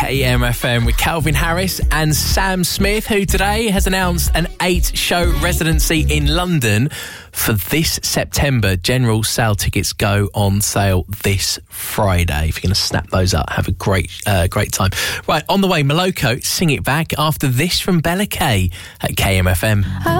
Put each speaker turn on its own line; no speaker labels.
KMFM with Calvin Harris and Sam Smith, who today has announced an 8-show residency in London for this September. General sale tickets go on sale this Friday. If you're going to snap those up, have a great time. Right, on the way, Moloko, Sing It Back after this from Bella K at KMFM.